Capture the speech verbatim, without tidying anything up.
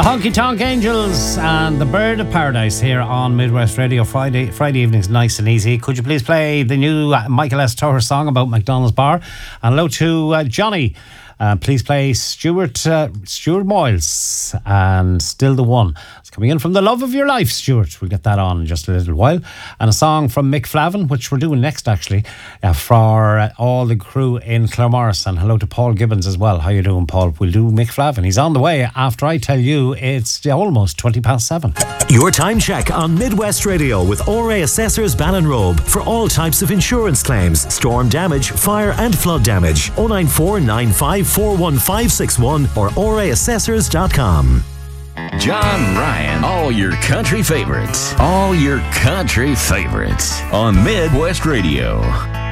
Honky Tonk Angels and the Bird of Paradise here on Midwest Radio. Friday Friday evenings, nice and easy. Could you please play the new Michael S. Tower song about McDonald's Bar? And hello to uh, Johnny. Uh, please play Stuart uh, Stuart Moyles and Still the One. It's coming in from The Love of Your Life, Stuart. We'll get that on in just a little while. And a song from Mick Flavin, which we're doing next actually, uh, for uh, all the crew in Claremorris. And hello to Paul Gibbons as well. How you doing, Paul? We'll do Mick Flavin. He's on the way after I tell you it's almost twenty past seven. Your time check on Midwest Radio with O R A Assessors Ballinrobe for all types of insurance claims, storm damage, fire and flood damage. oh nine four nine five four one five six one or O R A assessors dot com. John Ryan, all your country favorites. All your country favorites on Midwest Radio.